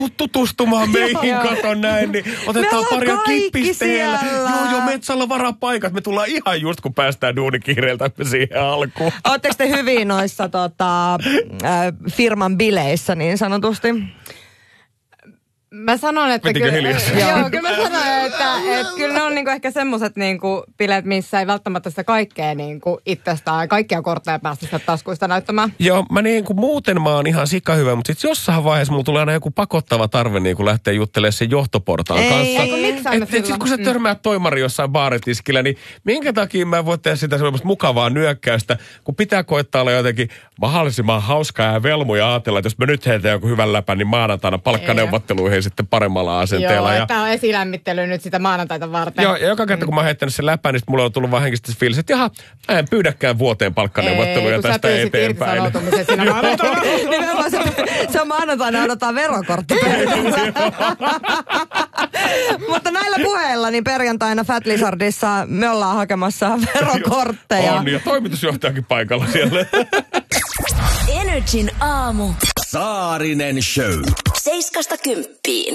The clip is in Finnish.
tutustumaan meihin, katon näin, niin otetaan paria kippisteellä. Joo, metsällä varapaikat. Me tullaan ihan just, kun päästään duunikiireiltä siihen alkuun. Ootteko te hyviä noissa firman bileissä niin sanotusti? Mä sanon, että joo, kyllä mä sanon, että kyllä ne on niinku ehkä semmoiset niinku bileet, missä ei välttämättä sitä kaikkea niinku itsestään, kaikkia kortteja päästä sitä taskuista näyttämään. Joo, muuten mä oon ihan sikahyvä, mutta sitten jossain vaiheessa mulla tulee aina joku pakottava tarve niinku lähteä juttelemaan sen johtoportaan kanssa. Sitten kun sä törmäät toimari jossain baaritiskillä, niin minkä takia mä en voi tehdä sitä semmoista mukavaa nyökkäystä, kun pitää koettaa olla jotenkin mahdollisimman hauskaa ja velmuja ajatella, että jos mä nyt heitän joku hyvän läpän, niin maanantaina palkkaneuvotteluihin sitten paremmalla asenteella. Joo, tämä on esilämmittely nyt sitä maanantaita varten. Joo, ja joka kerta kun mä oon heittänyt sen läpän, niin mulla on tullut vaan henkisesti fiilis, että jaha, mä en pyydäkään vuoteen palkkaneuvotteluja tästä eteenpäin. Nimenomaan se on maanantaina odottaa verokorttiperinnällä. Mutta näillä puheilla niin perjantaina Fat Lizardissa me ollaan hakemassa verokortteja. On, ja toimitusjohtajakin paikalla siellä. Energin aamu. Saarinen Show. 7–10.